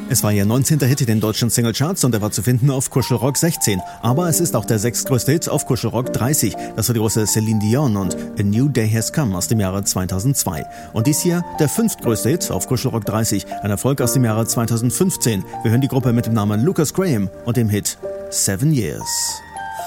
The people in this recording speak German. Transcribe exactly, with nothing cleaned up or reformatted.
Es war ihr neunzehnter Hit in den deutschen Singlecharts und er war zu finden auf Kuschelrock sechzehn. Aber es ist auch der sechstgrößte Hit auf Kuschelrock dreißig. Das war die große Celine Dion und A New Day Has Come aus dem Jahre zweitausendzwei. Und dies hier der fünftgrößte Hit auf Kuschelrock dreißig, ein Erfolg aus dem Jahre zweitausendfünfzehn. Wir hören die Gruppe mit dem Namen Lucas Graham und dem Hit Seven Years.